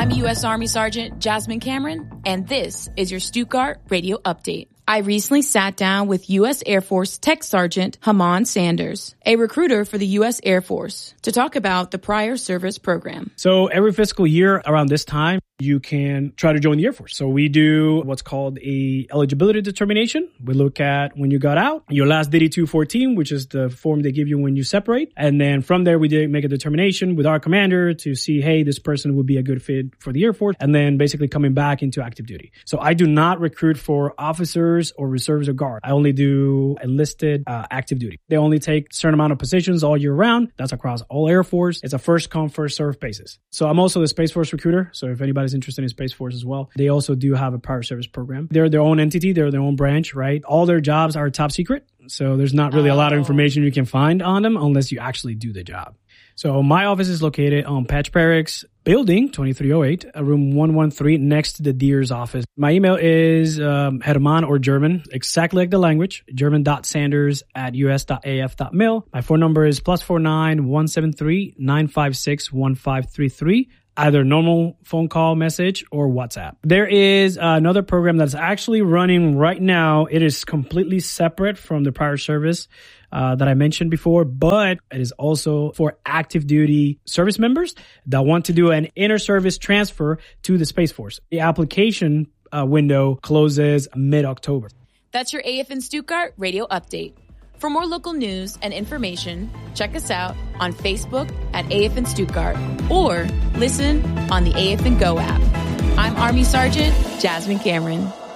I'm U.S. Army Sergeant Jasmine Cameron, and this is your Stuttgart Radio Update. I recently sat down with U.S. Air Force Tech Sergeant Haman Sanders, a recruiter for the U.S. Air Force, to talk about the prior service program. So every fiscal year around this time, you can try to join the Air Force. So we do what's called a eligibility determination. We look at when you got out, your last DD-214, which is the form they give you when you separate. And then from there, we did make a determination with our commander to see, hey, this person would be a good fit for the Air Force. And then basically coming back into active duty. So I do not recruit for officers or reserves or guard. I only do enlisted active duty. They only take a certain amount of positions all year round. That's across all Air Force. It's a first come, first serve basis. So I'm also the Space Force recruiter. So if anybody's interested in Space Force as well, they also do have a prior service program. They're their own entity. They're their own branch, right? All their jobs are top secret. So there's not really a lot of information you can find on them unless you actually do the job. So my office is located on Patch Barracks Building 2308, room 113 next to the Deer's office. My email is Herman or German, exactly like the language, german.sanders@us.af.mil. My phone number is +49 173 956 1533. Either normal phone call message or WhatsApp. There is another program that's actually running right now. It is completely separate from the prior service that I mentioned before, but it is also for active duty service members that want to do an inter-service transfer to the Space Force. The application window closes mid-October. That's your AFN Stuttgart Radio Update. For more local news and information, check us out on Facebook at AFN Stuttgart or listen on the AFN Go app. I'm Army Sergeant Jasmine Cameron.